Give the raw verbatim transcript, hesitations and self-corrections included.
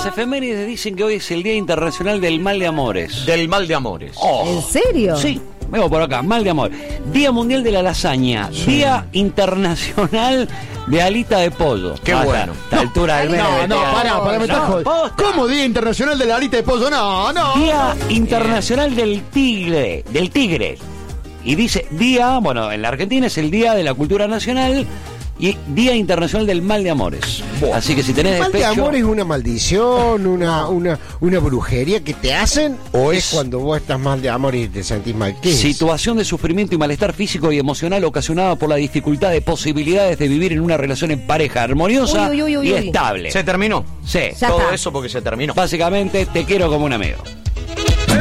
las efemérides dicen que hoy es el Día Internacional del Mal de Amores. Del mal de amores. Oh. ¿En serio? Sí, veo por acá, mal de amor. Día Mundial de la Lasaña. Sí. Día Internacional de Alita de Pollo. Qué Basta, bueno. A esta altura del mes. No, no, pará, pará, me estás jodiendo. ¿Cómo Día Internacional de la Alita de Pollo? No, no. Día Internacional del Tigre, del Tigre. Y dice día, bueno, en la Argentina es el Día de la Cultura Nacional y Día Internacional del Mal de Amores. Buah. Así que si tenés ¿El mal de despecho... amor es una maldición, una, una, una brujería que te hacen? ¿O es, es cuando vos estás mal de amor y te sentís mal? ¿Qué es? Situación de sufrimiento y malestar físico y emocional ocasionada por la dificultad de posibilidades de vivir en una relación en pareja armoniosa uy, uy, uy, y uy. estable. ¿Se terminó? Sí. Ya Todo está. eso porque se terminó. Básicamente, te quiero como un amigo.